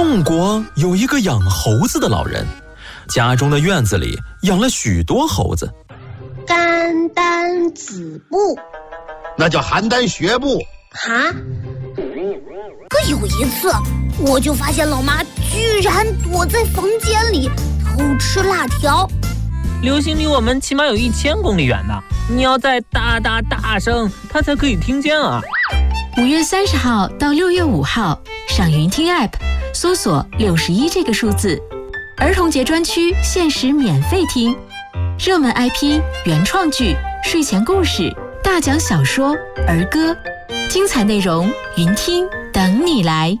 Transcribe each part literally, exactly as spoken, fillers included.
宋国有一个养猴子的老人，家中的院子里养了许多猴子。 肝胆子部， 那叫邯郸学步。 哈？可有一次，我就发现老妈居然躲在房间里偷吃辣条。 流星离我们起码有一千公里远呢，你要再大大大声，它才可以听见啊。 五月三十号到六月五号，上云听 App 搜索六十一这个数字，儿童节专区限时免费听，热门 I P、原创剧、睡前故事、大讲小说、儿歌，精彩内容云听等你来。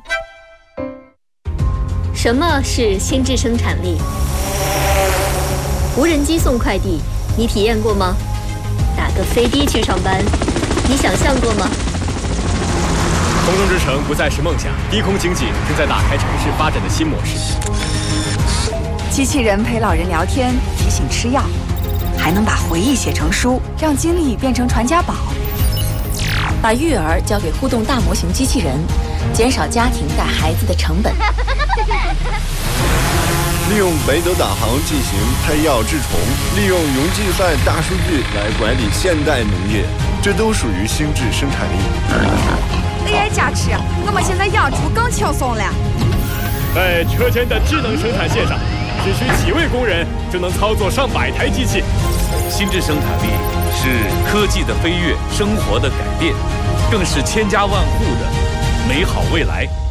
什么是心智生产力？无人机送快递，你体验过吗？打个飞的去上班，你想象过吗？ 空中之城不再是梦想，低空经济正在打开城市发展的新模式。 机器人陪老人聊天，提醒吃药，还能把回忆写成书，让经历变成传家宝。把育儿交给互动大模型机器人，减少家庭带孩子的成本。 利用北斗导航进行配药治虫，利用云计算大数据来管理现代农业，这都属于心智生产力。 A I 加持，我们现在养猪更轻松了。 在车间的智能生产线上，只需几位工人就能操作上百台机器。 心智生产力是科技的飞跃，生活的改变，更是千家万户的美好未来。